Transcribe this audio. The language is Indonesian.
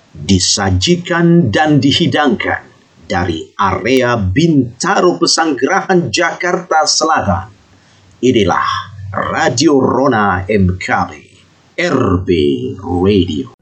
disajikan dan dihidangkan dari area Bintaro Pesanggerahan Jakarta Selatan. Inilah Radio Rona MKB, RB Radio.